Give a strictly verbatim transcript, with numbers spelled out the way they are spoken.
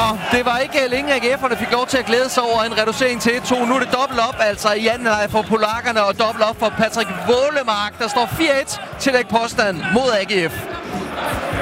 Og det var ikke længe, at A G F'erne fik lov til at glæde sig over en reducering til et to. Nu er det dobbelt op, altså i anden halvleg for polakkerne, og dobbelt op for Patrick Wålemark. Der står fire et til Lech Poznan mod A G F.